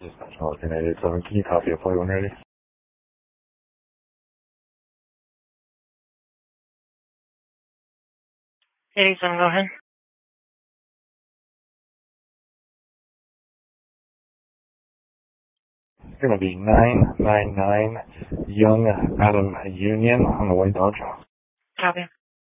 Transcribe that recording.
National 1087, can you copy a play when ready? 87, go ahead. It's going to be 999 Young out of Union on the way Dodge. Copy.